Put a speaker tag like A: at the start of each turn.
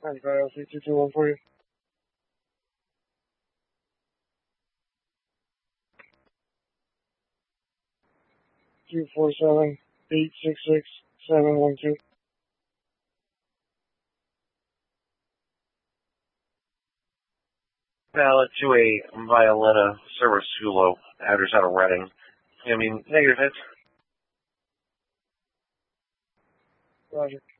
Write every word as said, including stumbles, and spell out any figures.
A: ninety-five L C two two one for you. two four seven eight six six seven one two.
B: Pallet to a Violetta Service Hulu, address out of Reading. I mean, negative hits.
A: Roger.